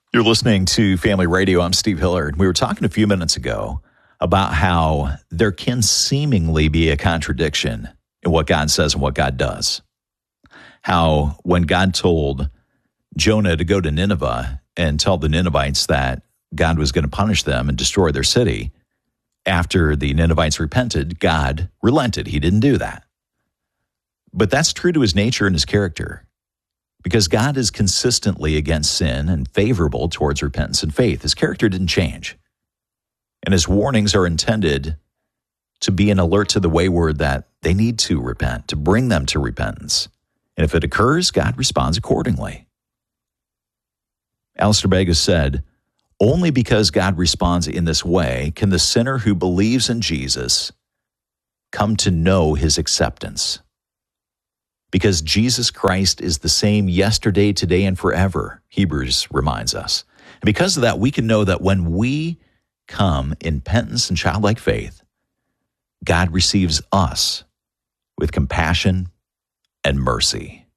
You're listening to Family Radio. I'm Steve Hillard. We were talking a few minutes ago about how there can seemingly be a contradiction in what God says and what God does. How when God told Jonah to go to Nineveh and tell the Ninevites that God was going to punish them and destroy their city, after the Ninevites repented, God relented. He didn't do that. But that's true to his nature and his character, because God is consistently against sin and favorable towards repentance and faith. His character didn't change. And his warnings are intended to be an alert to the wayward that they need to repent, to bring them to repentance. And if it occurs, God responds accordingly. Alistair Begg has said, only because God responds in this way can the sinner who believes in Jesus come to know his acceptance. Because Jesus Christ is the same yesterday, today, and forever, Hebrews reminds us. And because of that, we can know that when we come in penitence and childlike faith, God receives us with compassion and mercy.